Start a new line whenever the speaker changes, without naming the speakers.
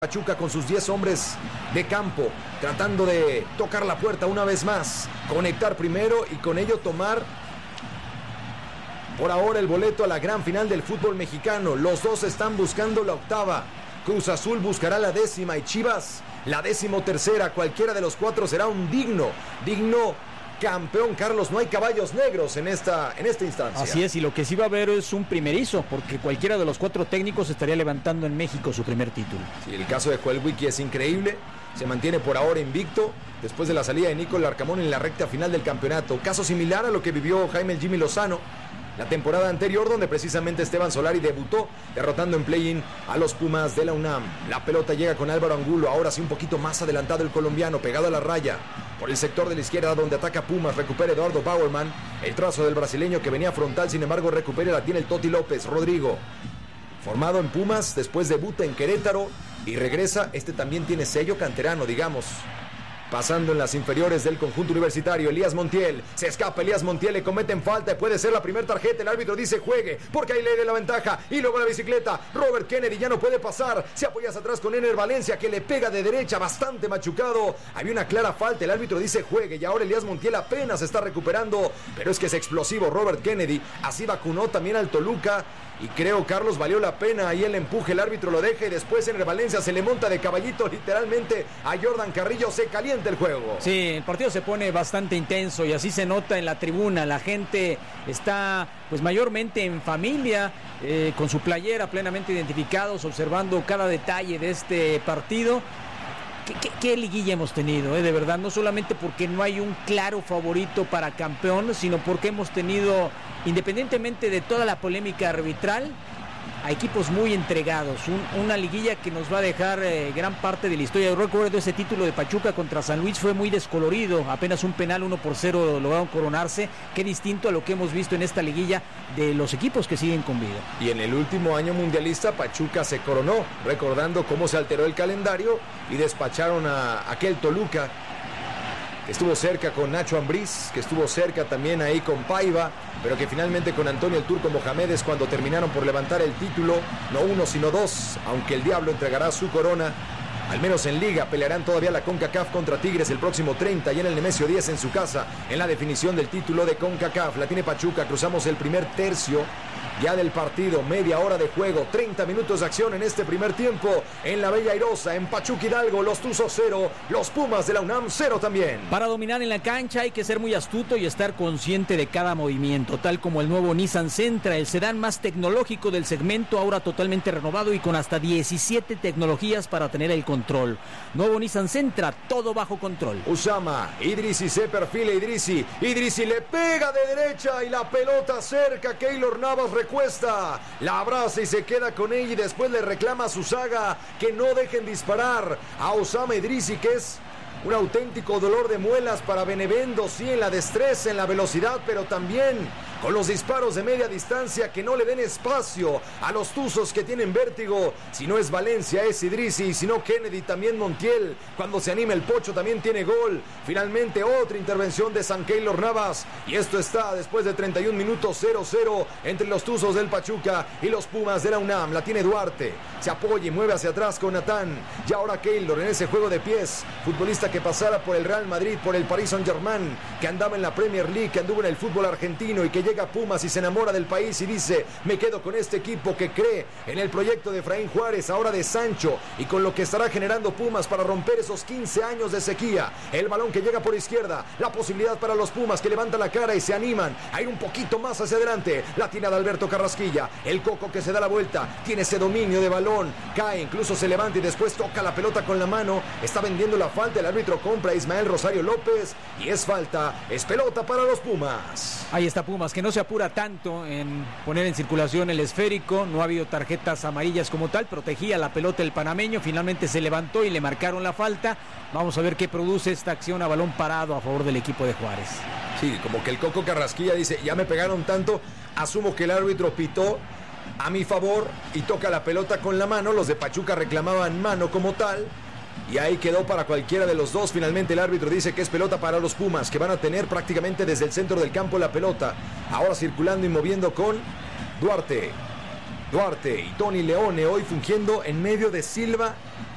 Pachuca con sus 10 hombres de campo, tratando de tocar la puerta una vez más, conectar primero y con ello tomar por ahora el boleto a la gran final del fútbol mexicano. Los dos están buscando la octava. Cruz Azul buscará la 10ª y Chivas la 13ª. Cualquiera de los cuatro será un digno campeón, Carlos. No hay caballos negros en esta instancia.
Así es, y lo que sí va a haber es un primerizo, porque cualquiera de los cuatro técnicos estaría levantando en México su primer título.
Sí, el caso de Joel Wiki es increíble. Se mantiene por ahora invicto después de la salida de Nico Larcamón en la recta final del campeonato. Caso similar a lo que vivió Jaime Jimmy Lozano la temporada anterior, donde precisamente Esteban Solari debutó derrotando en play-in a los Pumas de la UNAM. La pelota llega con Álvaro Angulo, ahora sí un poquito más adelantado el colombiano, pegado a la raya por el sector de la izquierda donde ataca Pumas. Recupera Eduardo Bauerman, el trazo del brasileño que venía frontal, sin embargo recupera, la tiene el Toti López. Rodrigo, formado en Pumas, después debuta en Querétaro y regresa. Este también tiene sello canterano, digamos. Pasando en las inferiores del conjunto universitario, Elías Montiel. Se escapa Elías Montiel, le cometen falta. Puede ser la primera tarjeta. El árbitro dice juegue, porque ahí le da la ventaja. Y luego la bicicleta. Robert Kennedy ya no puede pasar. Se apoya hacia atrás con Ener Valencia, que le pega de derecha, bastante machucado. Había una clara falta. El árbitro dice juegue. Y ahora Elías Montiel apenas se está recuperando. Pero es que es explosivo Robert Kennedy. Así vacunó también al Toluca. Y creo, Carlos, valió la pena ahí el empuje, el árbitro lo deja y después Ener Valencia se le monta de caballito literalmente a Jordan Carrillo. Se calienta el juego.
Sí, el partido se pone bastante intenso y así se nota en la tribuna. La gente está pues mayormente en familia, con su playera, plenamente identificados, observando cada detalle de este partido. ¿Qué liguilla hemos tenido? De verdad, no solamente porque no hay un claro favorito para campeón, sino porque hemos tenido, independientemente de toda la polémica arbitral, a equipos muy entregados, una liguilla que nos va a dejar gran parte de la historia. Yo recuerdo ese título de Pachuca contra San Luis, fue muy descolorido, apenas un penal 1-0 lograron coronarse. Qué distinto a lo que hemos visto en esta liguilla de los equipos que siguen con vida.
Y en el último año mundialista Pachuca se coronó, recordando cómo se alteró el calendario y despacharon a aquel Toluca, que estuvo cerca con Nacho Ambriz, que estuvo cerca también ahí con Paiva, pero que finalmente con Antonio el Turco Mohamed es cuando terminaron por levantar el título, no uno sino dos, aunque el Diablo entregará su corona, al menos en Liga. Pelearán todavía la CONCACAF contra Tigres el próximo 30 y en el Nemesio 10 en su casa, en la definición del título de CONCACAF. La tiene Pachuca, cruzamos el primer tercio ya del partido, media hora de juego, 30 minutos de acción en este primer tiempo, en la Bella Airosa, en Pachuca Hidalgo, los Tuzos 0, los Pumas de la UNAM 0 también.
Para dominar en la cancha hay que ser muy astuto y estar consciente de cada movimiento, tal como el nuevo Nissan Sentra, el sedán más tecnológico del segmento, ahora totalmente renovado y con hasta 17 tecnologías para tener el control. Nuevo Nissan Sentra, todo bajo control.
Usama, Idrisi se perfila, Idrisi le pega de derecha y la pelota cerca, Keylor Navas recuesta, la abraza y se queda con ella y después le reclama a su saga que no dejen disparar a Usama Idrisi, que es un auténtico dolor de muelas para Benevendo, sí, en la destreza, en la velocidad, pero también con los disparos de media distancia que no le den espacio a los tuzos que tienen vértigo. Si no es Valencia, es Idrisi, y si no Kennedy, también Montiel. Cuando se anima el Pocho también tiene gol. Finalmente otra intervención de San Keylor Navas, y esto está después de 31 minutos 0-0 entre los tuzos del Pachuca y los Pumas de la UNAM. La tiene Duarte, se apoya y mueve hacia atrás con Natán, y ahora Keylor en ese juego de pies, futbolista que pasara por el Real Madrid, por el Paris Saint-Germain, que andaba en la Premier League, que anduvo en el fútbol argentino y que llega a Pumas y se enamora del país y dice, me quedo con este equipo, que cree en el proyecto de Efraín Juárez, ahora de Sancho, y con lo que estará generando Pumas para romper esos 15 años de sequía. El balón que llega por izquierda, la posibilidad para los Pumas que levantan la cara y se animan a ir un poquito más hacia adelante. La tiene Adalberto Carrasquilla, el Coco que se da la vuelta, tiene ese dominio de balón, cae, incluso se levanta y después toca la pelota con la mano, está vendiendo la falta, el árbitro compra a Ismael Rosario López y es falta, es pelota para los Pumas.
Ahí está Pumas, que no se apura tanto en poner en circulación el esférico, no ha habido tarjetas amarillas como tal, protegía la pelota el panameño, finalmente se levantó y le marcaron la falta. Vamos a ver qué produce esta acción a balón parado a favor del equipo de Juárez.
Sí, como que el Coco Carrasquilla dice, ya me pegaron tanto, asumo que el árbitro pitó a mi favor y toca la pelota con la mano. Los de Pachuca reclamaban mano como tal y ahí quedó para cualquiera de los dos. Finalmente el árbitro dice que es pelota para los Pumas, que van a tener prácticamente desde el centro del campo la pelota, ahora circulando y moviendo con Duarte y Tony Leone, hoy fungiendo en medio de Silva